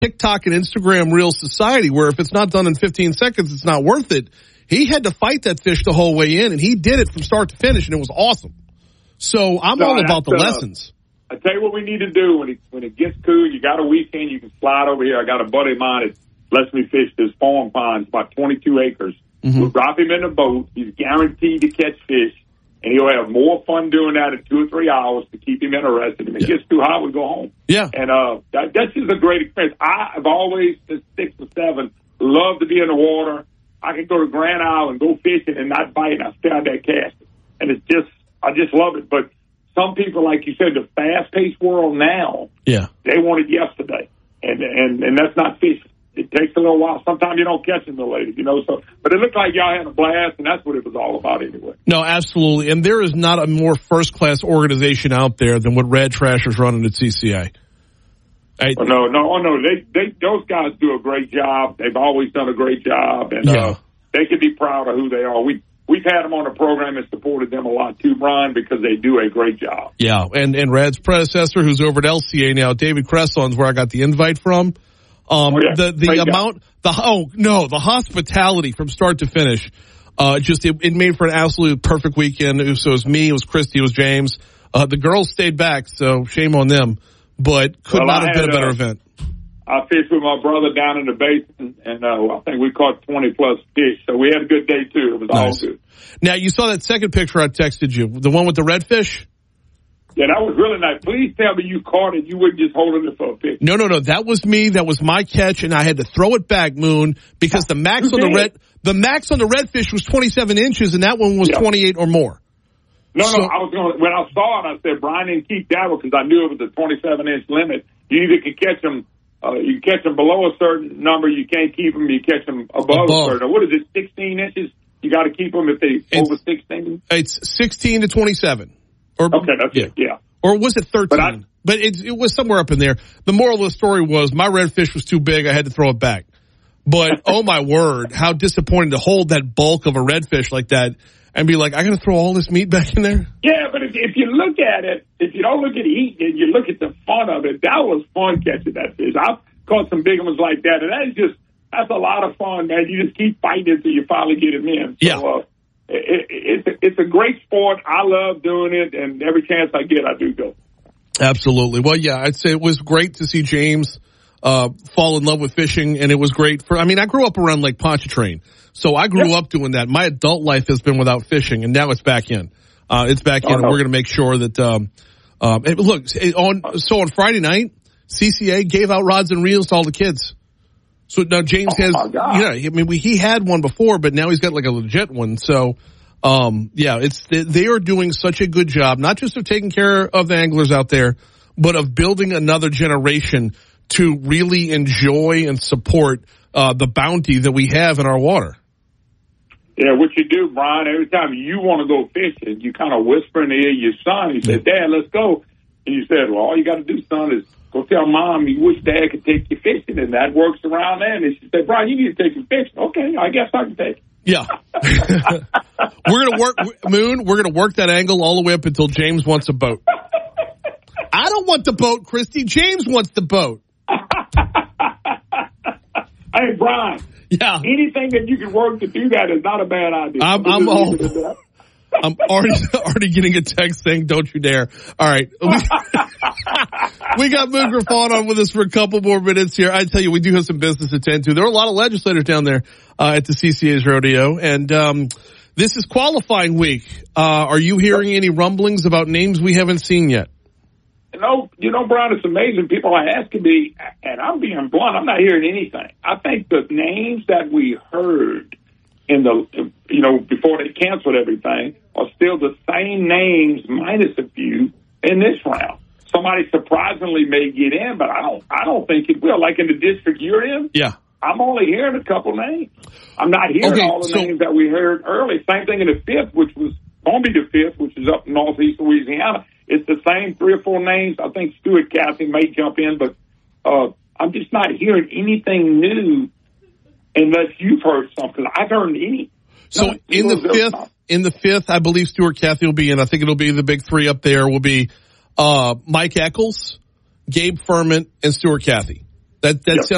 TikTok and Instagram reel society where if it's not done in 15 seconds, it's not worth it. He had to fight that fish the whole way in, and he did it from start to finish, and it was awesome. So I'm all about the lessons. I tell you what we need to do when it gets cool. You got a weekend, you can slide over here. I got a buddy of mine that lets me fish this farm pond. It's about 22 acres. Mm-hmm. We'll drop him in the boat. He's guaranteed to catch fish, and he'll have more fun doing that in 2 or 3 hours to keep him interested. If it gets too hot, we go home. Yeah. And that's just a great experience. I've always, since 6 or 7, loved to be in the water. I can go to Grand Isle and go fishing and not bite, and I stare at that cast. And it's just, I just love it. But some people, like you said, the fast-paced world now, they want it yesterday. And that's not fishing. It takes a little while. Sometimes you don't catch them the ladies, So, but it looked like y'all had a blast, and that's what it was all about anyway. No, absolutely. And there is not a more first-class organization out there than what Red Trasher's running at CCA. No. Those guys do a great job. They've always done a great job, and they can be proud of who they are. We've had them on the program and supported them a lot too, Brian, because they do a great job. Yeah, and Rad's predecessor, who's over at LCA now, David Cresson's where I got the invite from. The hospitality from start to finish, it made for an absolute perfect weekend. So it was me, it was Christy, it was James. The girls stayed back, so shame on them, but could not have been a better event. I fished with my brother down in the basin, and I think we caught 20-plus fish, so we had a good day, too. It was all good. Now, you saw that second picture I texted you, the one with the redfish? Yeah, that was really nice. Please tell me you caught it. You weren't just holding it for a picture. No. That was me. That was my catch, and I had to throw it back, Moon, because the max on the redfish was 27 inches, and that one was 28 or more. No, I was going. When I saw it, I said, Brian didn't keep that one because I knew it was a 27-inch limit. You either could catch them, you catch them below a certain number, you can't keep them. You catch them above a certain. What is it? 16 inches. You got to keep them if they over 16. It's 16 to 27. Okay, that's it. Yeah. Or was it 13? But it was somewhere up in there. The moral of the story was my redfish was too big. I had to throw it back. But oh my word, how disappointing to hold that bulk of a redfish like that. And be like, I got to throw all this meat back in there? Yeah, but if you look at it, if you don't look at eating it, you look at the fun of it. That was fun catching that fish. I've caught some big ones like that, and that's a lot of fun, man. You just keep fighting until you finally get them in. So, it's a great sport. I love doing it, and every chance I get, I do go. Absolutely. Well, yeah, I'd say it was great to see James fall in love with fishing, and it was great I grew up around Lake Pontchartrain. So I grew up doing that. My adult life has been without fishing, and now it's back in. It's back in, and we're going to make sure that. On Friday night, CCA gave out rods and reels to all the kids. So now James has. He had one before, but now he's got like a legit one. So, they are doing such a good job, not just of taking care of the anglers out there, but of building another generation to really enjoy and support the bounty that we have in our water. Yeah, what you do, Brian, every time you want to go fishing, you kind of whisper in the ear of your son. He said, Dad, let's go. And you said, well, all you got to do, son, is go tell Mom you wish Dad could take you fishing, and that works around there. And she said, Brian, you need to take you fishing. Okay, I guess I can take it. Yeah. We're going to work, Moon, we're going to work that angle all the way up until James wants a boat. I don't want the boat, Christy. James wants the boat. Hey, Brian. Yeah. Anything that you can work to do that is not a bad idea. I'm already getting a text saying, don't you dare. All right. We got Moon Griffon on with us for a couple more minutes here. I tell you, we do have some business to tend to. There are a lot of legislators down there at the CCA's rodeo, and this is qualifying week. Are you hearing any rumblings about names we haven't seen yet? Brian, it's amazing. People are asking me, and I'm being blunt, I'm not hearing anything. I think the names that we heard before they canceled everything are still the same names minus a few in this round. Somebody surprisingly may get in, but I don't think it will. Like in the district you're in? Yeah. I'm only hearing a couple names. I'm not hearing all the names that we heard early. Same thing in the fifth, which was going to be the fifth, which is up in northeast Louisiana. It's the same 3 or 4 names. I think Stuart Cathy may jump in, but I'm just not hearing anything new unless you've heard something. I've heard any. So in the fifth, I believe Stuart Cathy will be in. I think it'll be the big 3 up there will be Mike Eccles, Gabe Furman, and Stuart Cathy. That sounds